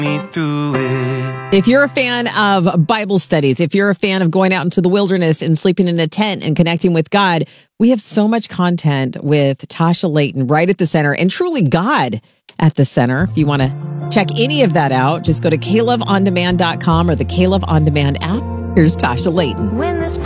me through it. If you're a fan of Bible studies, if you're a fan of going out into the wilderness and sleeping in a tent and connecting with God, we have so much content with Tasha Layton right at the center, and truly God at the center. If you want to check any of that out, just go to KLoveOnDemand.com or the KLove On Demand app. Here's Tasha Layton. When this